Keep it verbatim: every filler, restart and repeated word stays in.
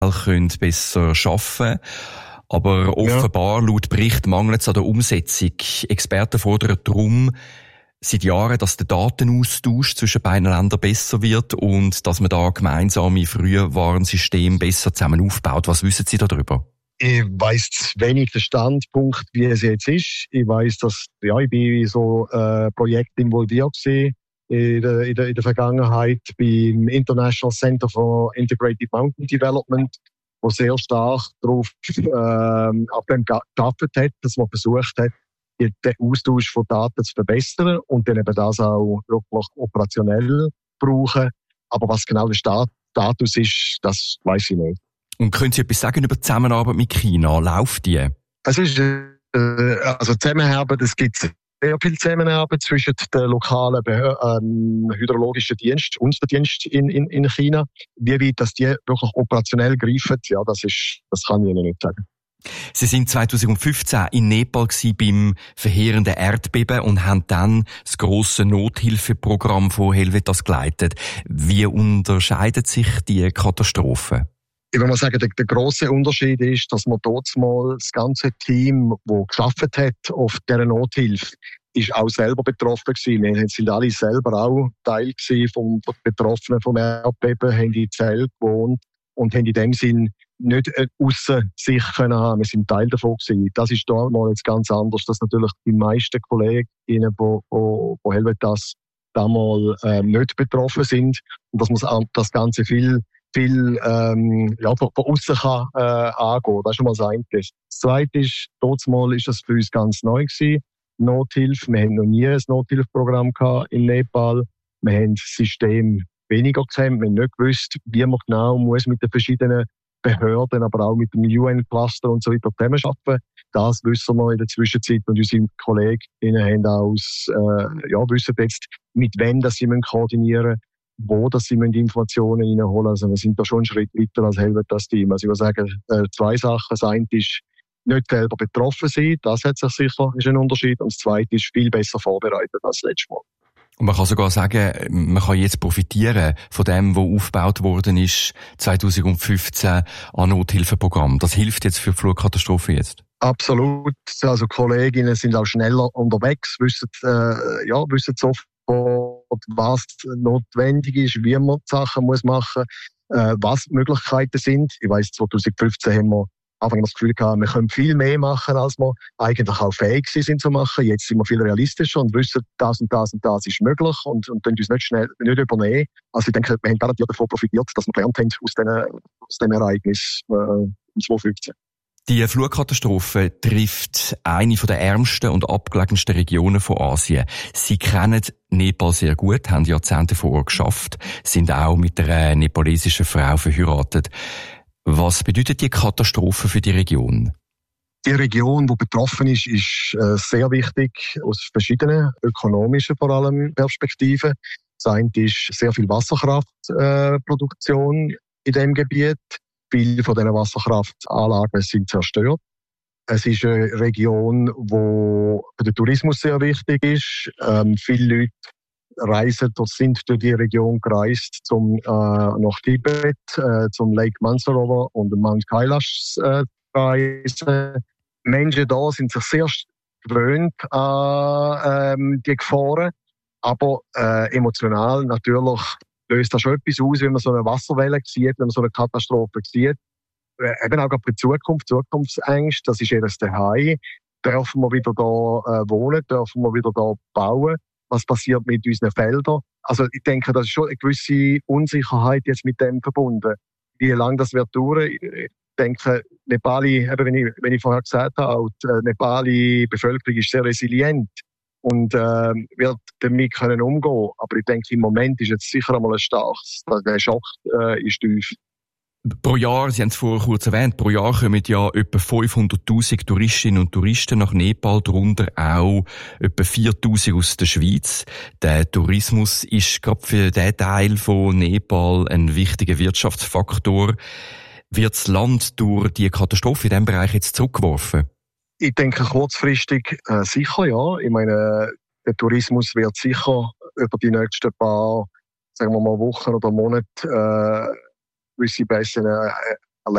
können besser arbeiten. Aber offenbar, ja. laut Bericht, mangelt es an der Umsetzung. Experten fordern darum seit Jahren, dass der Datenaustausch zwischen beiden Ländern besser wird und dass man da gemeinsame Frühwarnsysteme besser zusammen aufbaut. Was wissen Sie darüber? Ich weiss zu wenig den Standpunkt, wie es jetzt ist. Ich weiss, dass ja, ich bin in so äh, Projekte involviert war in der, in, der, in der Vergangenheit beim International Center for Integrated Mountain Development, wo sehr stark darauf ähm, auf dem gearbeitet hat, dass man versucht hat, den Austausch von Daten zu verbessern und dann eben das auch wirklich operationell brauchen. Aber was genau der Status ist, das weiss ich nicht. Und können Sie etwas sagen über die Zusammenarbeit mit China? Läuft die? Es ist, äh, also Zusammenarbeit, es gibt sehr viel Zusammenarbeit zwischen den lokalen Behör- ähm, hydrologischen Dienst und dem Dienst in, in, in China. Wie weit, dass die wirklich operationell greifen, ja, das ist, das kann ich Ihnen nicht sagen. Sie sind zweitausendfünfzehn in Nepal gsi beim verheerenden Erdbeben und haben dann das grosse Nothilfeprogramm von Helvetas geleitet. Wie unterscheidet sich die Katastrophe? Ich würde mal sagen, der, der grosse Unterschied ist, dass man dort mal das ganze Team, das gearbeitet hat auf dieser Nothilfe, ist auch selber betroffen gewesen. Wir sind alle selber auch Teil gewesen vom Betroffenen vom Erdbeben, haben in Zelt gewohnt und haben in dem Sinn nicht aussen sich können haben. Wir sind Teil davon gewesen. Das ist da mal jetzt ganz anders, dass natürlich die meisten Kollegen, die von Helvetas damals ähm, nicht betroffen sind und dass man das Ganze viel viel ähm, ja, von, von aussen kann äh, angehen. Das ist schon mal das eine. Das zweite ist, dort mal ist das für uns ganz neu gewesen. Nothilfe. Wir haben noch nie ein Nothilfeprogramm gehabt in Nepal. Wir haben das System weniger gekannt. Wir haben nicht gewusst, wie man genau muss mit den verschiedenen Behörden, aber auch mit dem U N-Cluster und so weiter zusammenarbeiten. Das wissen wir in der Zwischenzeit und unsere Kolleginnen haben auch äh, ja, wissen jetzt, mit wem das sie koordinieren müssen, wo dass sie Informationen reinholen. Also wir sind da schon einen Schritt weiter als Helvetas-Team. Also ich würde sagen, äh, zwei Sachen. Das eine ist, nicht selber betroffen sein. Das hat sich sicher, ist ein Unterschied. Und das zweite ist, viel besser vorbereitet als letztes Mal. Und man kann sogar sagen, man kann jetzt profitieren von dem, was aufgebaut worden ist zweitausendfünfzehn an Nothilfeprogramm. Das hilft jetzt für die Flutkatastrophe jetzt? Absolut. Also Kolleginnen sind auch schneller unterwegs, wissen, äh, ja, wissen sofort, was notwendig ist, wie man die Sachen muss machen muss, äh, was die Möglichkeiten sind. Ich weiss, zweitausendfünfzehn haben wir Anfang das Gefühl gehabt, wir können viel mehr machen, als wir eigentlich auch fähig sind zu machen. Jetzt sind wir viel realistischer und wissen, das und das und das ist möglich und, und können uns nicht schnell, nicht übernehmen. Also ich denke, wir haben garantiert davon profitiert, dass wir gelernt haben aus, den, aus dem Ereignis äh, im zweitausendfünfzehn. Die Flutkatastrophe trifft eine der ärmsten und abgelegensten Regionen von Asien. Sie kennen Nepal sehr gut, haben Jahrzehnte vor Ort geschafft, sind auch mit einer nepalesischen Frau verheiratet. Was bedeutet die Katastrophe für die Region? Die Region, die betroffen ist, ist äh, sehr wichtig aus verschiedenen ökonomischen vor allem Perspektiven. Das eine ist sehr viel Wasserkraftproduktion äh, in diesem Gebiet. Viele von diesen Wasserkraftanlagen sind zerstört. Es ist eine Region, wo für den Tourismus sehr wichtig ist. Ähm, viele Leute reisen oder sind durch die Region gereist, zum äh, nach Tibet, äh, zum Lake Mansarovar und dem Mount Kailash äh, reisen. Menschen da sind sich sehr gewöhnt an ähm, die Gefahren, aber äh, emotional natürlich löst das schon etwas aus, wenn man so eine Wasserwelle sieht, wenn man so eine Katastrophe sieht. Äh, eben auch für die Zukunft, Zukunftsängste, das ist jedes Daheim. Dürfen wir wieder da äh, wohnen, dürfen wir wieder da bauen? Was passiert mit unseren Feldern? Also ich denke, das ist schon eine gewisse Unsicherheit jetzt mit dem verbunden. Wie lange das wird dauern? Ich denke, Nepali, eben wenn ich, wenn ich vorher gesagt habe, auch die Nepali Bevölkerung ist sehr resilient und äh, wird damit können umgehen. Aber ich denke, im Moment ist jetzt sicher einmal ein starkes, der Schock äh, ist tief. Pro Jahr, Sie haben es vorher kurz erwähnt, pro Jahr kommen ja etwa fünfhunderttausend Touristinnen und Touristen nach Nepal, darunter auch etwa viertausend aus der Schweiz. Der Tourismus ist gerade für diesen Teil von Nepal ein wichtiger Wirtschaftsfaktor. Wird das Land durch die Katastrophe in diesem Bereich jetzt zurückgeworfen? Ich denke kurzfristig äh, sicher, ja. Ich meine, der Tourismus wird sicher über die nächsten paar, sagen wir mal, Wochen oder Monate äh, gewisse bessere